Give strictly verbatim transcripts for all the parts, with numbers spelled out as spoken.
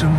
生。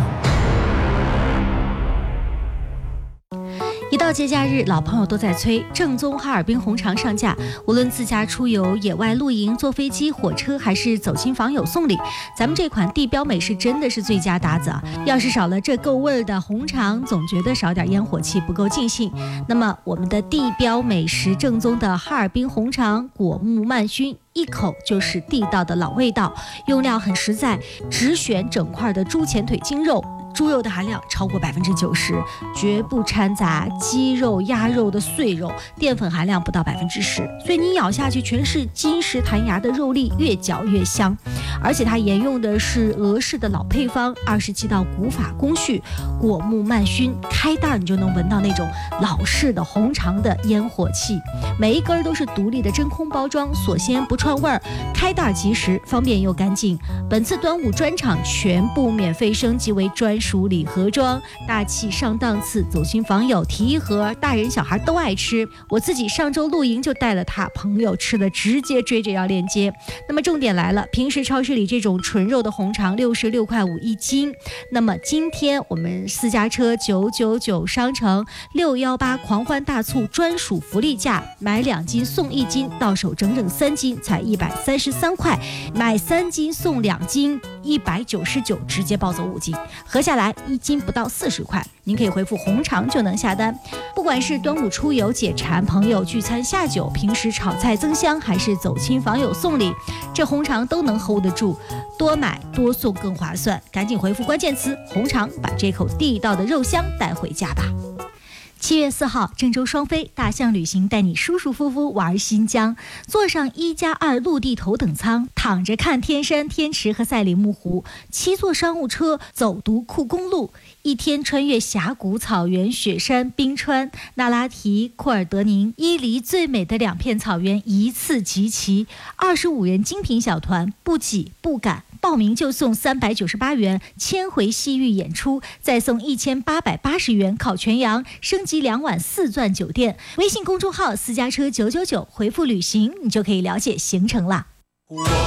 一到节假日，老朋友都在催正宗哈尔滨红肠上架。无论自驾出游、野外露营、坐飞机、火车，还是走亲访友送礼，咱们这款地标美食真的是最佳搭子啊！要是少了这够味儿的红肠，总觉得少点烟火气不够尽兴。那么我们的地标美食正宗的哈尔滨红肠，果木慢熏，一口就是地道的老味道，用料很实在，只选整块的猪前腿筋肉。猪肉的含量超过百分之九十，绝不掺杂鸡肉、鸭肉的碎肉，淀粉含量不到百分之十，所以你咬下去全是金石弹牙的肉粒，越嚼越香。而且它沿用的是俄式的老配方，二十七道古法工序，果木慢熏，开袋你就能闻到那种老式的红肠的烟火气。每一根都是独立的真空包装，锁鲜不串味儿，开袋即食，方便又干净。本次端午专场全部免费升级为专属礼盒装，大气上档次，走亲访友提一盒，大人小孩都爱吃。我自己上周露营就带了它，朋友吃的直接追着要链接。那么重点来了，平时超市里这种纯肉的红肠六十六块五一斤，那么今天我们私家车九九九商城六一八狂欢大促专属福利价，买两斤送一斤，到手整整三斤才一百三十三块，买三斤送两斤一百九十九，直接抱走五斤，合下来一斤不到四十块。您可以回复红肠就能下单。不管是端午出游解馋、朋友聚餐下酒、平时炒菜增香，还是走亲访友送礼，这红肠都能 hold 得住，多买多送更划算。赶紧回复关键词红肠，把这口地道的肉香带回家吧。七月四号，郑州双飞大象旅行带你舒舒服服玩新疆，坐上一加二陆地头等舱，躺着看天山、天池和赛里木湖，七座商务车走独库公路，一天穿越峡谷、草原、雪山、冰川、那拉提、库尔德宁、伊犁最美的两片草原一次集齐，二十五人精品小团，不挤不赶。报名就送三百九十八元千回西域演出，再送一千八百八十元烤全羊，升级两晚四钻酒店。微信公众号私家车九九九回复旅行，你就可以了解行程了。